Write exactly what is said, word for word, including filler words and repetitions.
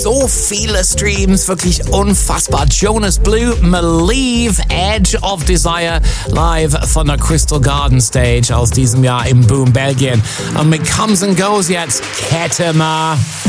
So viele Streams, wirklich unfassbar. Jonas Blue, Believe, Edge of Desire, live von der Crystal Garden Stage aus diesem Jahr im Boom, Belgien. Und mit Comes and Goes jetzt Ketema.